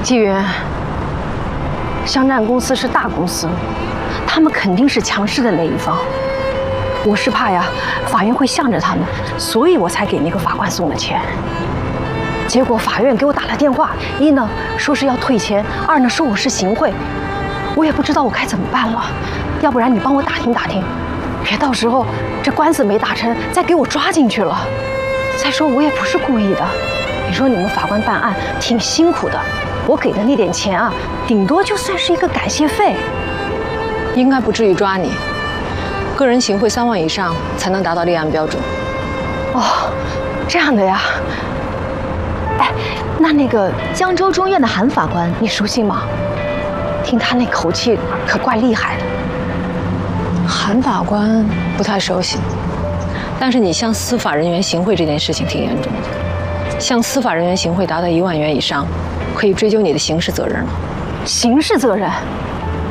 纪云，湘战公司是大公司，他们肯定是强势的那一方。我是怕呀，法院会向着他们，所以我才给那个法官送的钱。结果法院给我打了电话，一呢说是要退钱，二呢说我是行贿，我也不知道我该怎么办了。要不然你帮我打听打听，别到时候这官司没打成，再给我抓进去了。再说我也不是故意的，你说你们法官办案挺辛苦的，我给的那点钱啊，顶多就算是一个感谢费。 应该不至于抓你。个人行贿3万以上才能达到立案标准。 哦，这样的呀。哎，那个江州中院的韩法官，你熟悉吗？听他那口气可怪厉害的。 韩法官不太熟悉，但是你向司法人员行贿这件事情挺严重的，向司法人员行贿达到1万元以上，可以追究你的刑事责任了。 刑事责任？